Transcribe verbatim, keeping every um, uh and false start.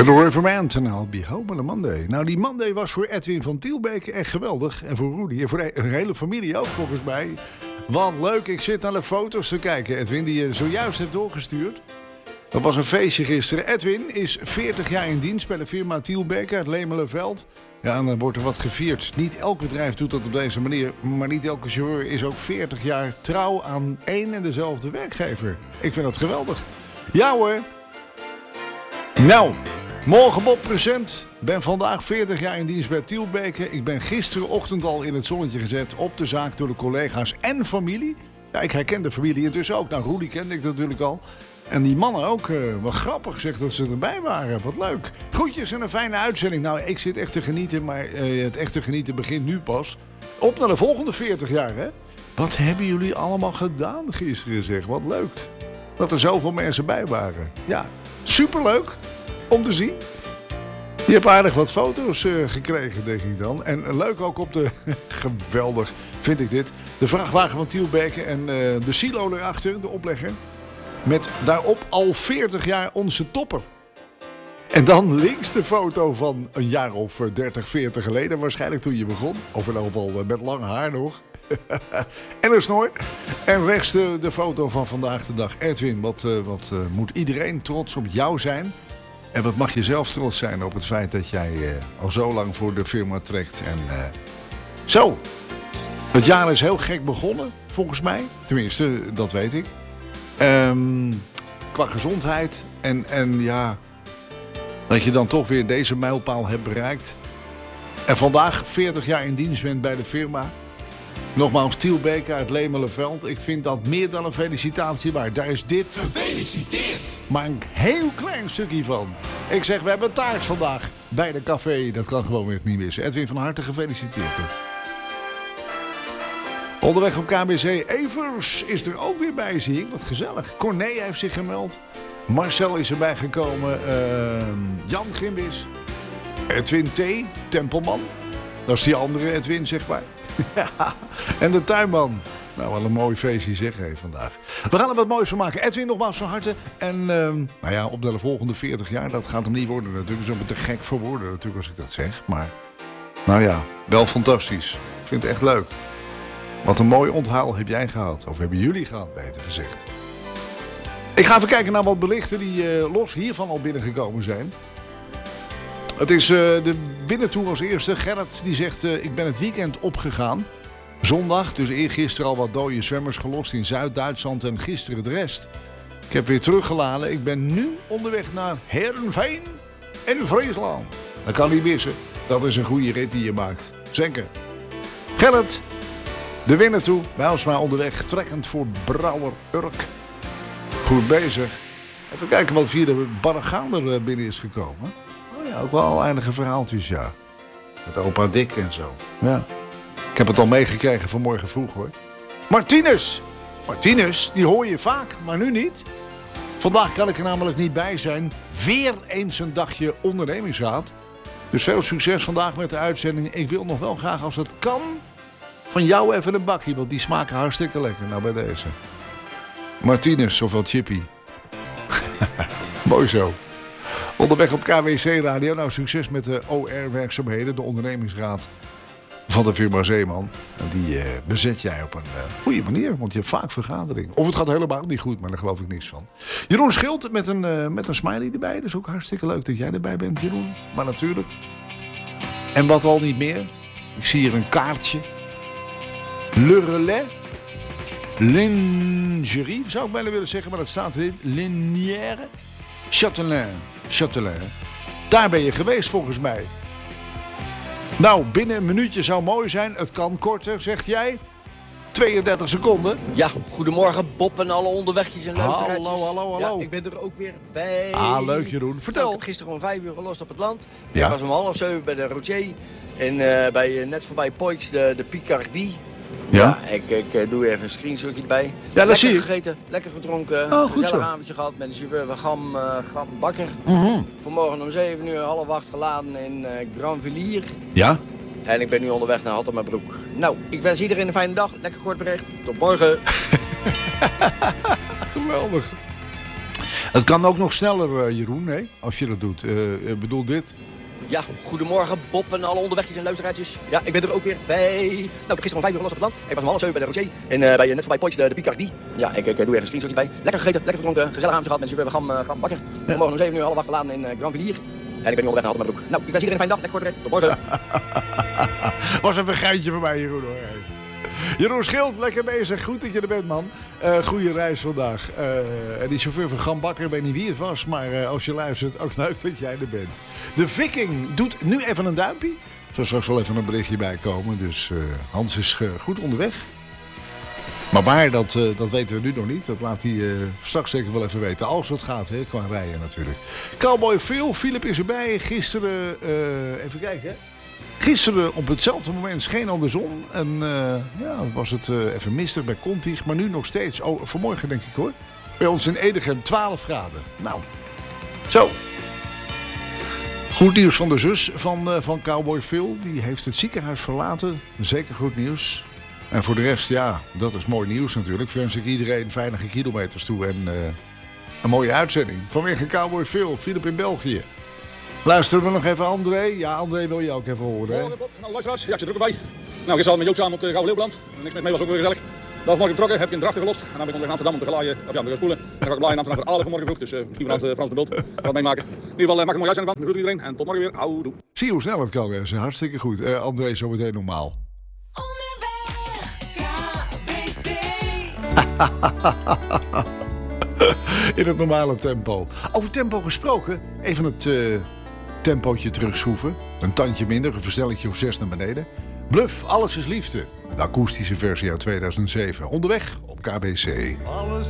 Little River Band en I'll be home on a Monday. Nou, die Monday was voor Edwin van Tielbeke echt geweldig. En voor Rudy en voor de hele familie ook volgens mij. Wat leuk, ik zit naar de foto's te kijken, Edwin, die je zojuist hebt doorgestuurd. Dat was een feestje gisteren. Edwin is veertig jaar in dienst bij de firma Tielbeke uit Lemelenveld. Ja, en dan wordt er wat gevierd. Niet elk bedrijf doet dat op deze manier. Maar niet elke chauffeur is ook veertig jaar trouw aan één en dezelfde werkgever. Ik vind dat geweldig. Ja hoor. Nou, morgen Bob present. Ben vandaag veertig jaar in dienst bij Tielbeke. Ik ben gisterenochtend al in het zonnetje gezet op de zaak door de collega's en familie. Ja, ik herken de familie intussen ook. Nou, Rudy kende ik natuurlijk al. En die mannen ook. Uh, wat grappig zeg dat ze erbij waren. Wat leuk. Groetjes en een fijne uitzending. Nou, ik zit echt te genieten, maar uh, het echte genieten begint nu pas. Op naar de volgende veertig jaar, hè. Wat hebben jullie allemaal gedaan gisteren, zeg. Wat leuk. Dat er zoveel mensen bij waren. Ja, superleuk om te zien. Je hebt aardig wat foto's uh, gekregen, denk ik dan. En leuk ook op de... Geweldig, vind ik dit. De vrachtwagen van Tielbeke en uh, de silo erachter, de oplegger. Met daarop al veertig jaar onze topper. En dan links de foto van een jaar of dertig, veertig geleden. Waarschijnlijk toen je begon. Of in elk geval met lang haar nog. En een snor. En rechts de, de foto van vandaag de dag. Edwin, wat, uh, wat uh, moet iedereen trots op jou zijn? En wat mag je zelf trots zijn op het feit dat jij uh, al zo lang voor de firma trekt. En uh, zo. Het jaar is heel gek begonnen, volgens mij. Tenminste, dat weet ik. Um, qua gezondheid. En, en ja, dat je dan toch weer deze mijlpaal hebt bereikt. En vandaag veertig jaar in dienst bent bij de firma. Nogmaals, Tielbeke uit Lemelenveld. Ik vind dat meer dan een felicitatie waard. Daar is dit... Gefeliciteerd! Maar een heel klein stukje van. Ik zeg, we hebben taart vandaag bij de café. Dat kan gewoon weer niet missen. Edwin, van harte gefeliciteerd dus. Onderweg op K B C Evers is er ook weer bij, zie ik. Wat gezellig. Corné heeft zich gemeld. Marcel is erbij gekomen. Uh, Jan Gimbis. Edwin T. Tempelman. Dat is die andere Edwin, zeg maar. En de tuinman. Nou, wel een mooi feestje zeg hé, vandaag. We gaan er wat moois van maken. Edwin, nogmaals van harte. En uh, nou ja, op de volgende veertig jaar, dat gaat hem niet worden natuurlijk. Zo te gek voor woorden natuurlijk als ik dat zeg. Maar nou ja, wel fantastisch. Ik vind het echt leuk. Wat een mooi onthaal heb jij gehad. Of hebben jullie gehad, beter gezegd. Ik ga even kijken naar wat berichten die uh, los hiervan al binnengekomen zijn. Het is uh, de binnentoer als eerste. Gerrit die zegt, uh, ik ben het weekend opgegaan. Zondag, dus eergisteren al wat dode zwemmers gelost in Zuid-Duitsland en gisteren de rest. Ik heb weer teruggeladen. Ik ben nu onderweg naar Heerenveen en Friesland. Dat kan niet missen. Dat is een goede rit die je maakt. Zeker. Gerrit. De winnaar toe, bij ons maar onderweg, trekkend voor Brouwer Urk. Goed bezig. Even kijken wat via de Barregaander binnen is gekomen. Oh ja, ook wel aardige verhaaltjes, ja. Met opa Dick en zo. Ja. Ik heb het al meegekregen vanmorgen vroeg, hoor. Martinus! Martinus, die hoor je vaak, maar nu niet. Vandaag kan ik er namelijk niet bij zijn. Weer eens een dagje ondernemingsraad. Dus veel succes vandaag met de uitzending. Ik wil nog wel graag, als het kan... van jou even een bakje, want die smaken hartstikke lekker. Nou, bij deze. Martinez, ofwel Chippy. Mooi zo. Onderweg op K W C-radio. Nou, succes met de O R-werkzaamheden. De ondernemingsraad van de firma Zeeman. En die uh, bezet jij op een uh, goede manier, want je hebt vaak vergaderingen. Of het gaat helemaal niet goed, maar daar geloof ik niks van. Jeroen Schild met een, uh, met een smiley erbij. Dat is ook hartstikke leuk dat jij erbij bent, Jeroen. Maar natuurlijk. En wat al niet meer. Ik zie hier een kaartje. Le Relais, Lingerie, zou ik bijna willen zeggen, maar dat staat erin. Linière, Châtelain, Châtelain. Daar ben je geweest volgens mij. Nou, binnen een minuutje zou mooi zijn. Het kan korter, zegt jij. tweeëndertig seconden. Ja, goedemorgen Bob en alle onderwegjes en luisteraartjes. Hallo, hallo, hallo. Ja, ik ben er ook weer bij. Ah, leuk Jeroen. Vertel. Ik heb gisteren om vijf uur gelost op het land. Ja. Ik was om half zeven bij de Routier. En uh, bij, uh, net voorbij Poix, de, de Picardie. Ja, ja ik, ik uh, doe even een screenshotje erbij. Ja, dat lekker zie je. gegeten, lekker gedronken. Oh, goed gezellig zo. avondje gehad met een chauffeur van Gam, uh, Gam Bakker. Mm-hmm. Vanmorgen om zeven uur, half acht geladen in uh, Granville. Ja? En ik ben nu onderweg naar Hattemabroek. Nou, ik wens iedereen een fijne dag. Lekker kort bericht. Tot morgen. Geweldig. Het kan ook nog sneller, uh, Jeroen, hè? Als je dat doet. Uh, ik bedoel dit. Ja, goedemorgen Bob en alle onderwegjes en luisteraartjes. Ja, ik ben er ook weer bij. Nou, ik heb gisteren om vijf uur gelost op het land. Ik was om half zeven bij de Rocher. En uh, bij, net voorbij Poits, de, de Picardie. Ja, ik, ik doe even een screenshotje bij. Lekker gegeten, lekker gedronken, gezellig avondje gehad met chauffeur Gam, uh, Gam Bakker. Ja. Morgen om zeven uur half acht geladen in uh, Grand Villiers. En ik ben nu onderweg naar Altenbroek. Nou, ik wens iedereen een fijne dag. Lekker kort. Tot morgen. Was even een geintje van mij, Jeroen, hoor. Jeroen Schild, lekker bezig. Goed dat je er bent, man. Uh, goeie reis vandaag. Uh, die chauffeur van Gam Bakker, ik weet niet wie het was, maar uh, als je luistert, ook leuk dat jij er bent. De Viking doet nu even een duimpje. Er zal straks wel even een berichtje bij komen. Dus uh, Hans is uh, goed onderweg. Maar waar, dat, uh, dat weten we nu nog niet. Dat laat hij uh, straks zeker wel even weten. Als het gaat, hè, qua rijden natuurlijk. Cowboy Phil, Philip is erbij. Gisteren, uh, even kijken, hè. Gisteren op hetzelfde moment scheen al de zon. En uh, ja, was het uh, even mistig bij Contig. Maar nu nog steeds. Oh, vanmorgen denk ik hoor. Bij ons in Edegem twaalf graden. Nou, zo. Goed nieuws van de zus van, uh, van Cowboy Phil. Die heeft het ziekenhuis verlaten. Zeker goed nieuws. En voor de rest, ja, dat is mooi nieuws natuurlijk. Wens ik iedereen veilige kilometers toe. En uh, een mooie uitzending. Vanwege Cowboy Phil, Philip in België. Luisteren we nog even André? Ja, André wil je ook even horen, hè? Morgen, Bob. Nou, luisteraars. Ja, ik zit er ook bij. Nou, gisteren met Joop samen op de Gouden Leeuwland. Niks meer mee, was ook weer gezellig. Dan vanmorgen vertrokken, heb ik een drafje gelost. En dan ben ik onderweg naar Amsterdam om te gelaaien, of ja, om te gaan spoelen. En dan ga ik blaaien in Amsterdam voor Aalen vanmorgen vroeg. Dus uh, misschien vanuit uh, Frans de Bult. Wat meemaken. In ieder geval uh, maak ik een mooie uitzending van. Groet iedereen en tot morgen weer. Houdoe. Zie je hoe snel het kan, mensen. Hartstikke goed. Uh, André, zo meteen normaal. In het normale tempo. Over tempo gesproken, even het uh, tempootje terugschroeven. Een tandje minder, een versnellingje of zes naar beneden. Bluff, alles is liefde. De akoestische versie uit tweeduizend zeven. Onderweg op K B C. Alles